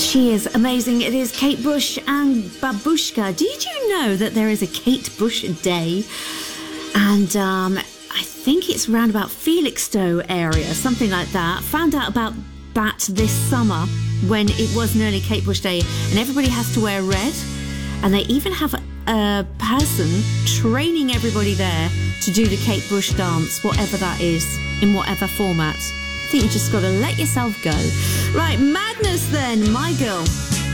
She is amazing. It is Kate Bush and Babushka. Did you know that there is a Kate Bush Day? And I think it's around about Felixstowe area, something like that. Found out about that this summer when it was nearly Kate Bush Day, and everybody has to wear red. And they even have a person training everybody there to do the Kate Bush dance, whatever that is, in whatever format. I think you just got to let yourself go. Right, Madness then, My Girl.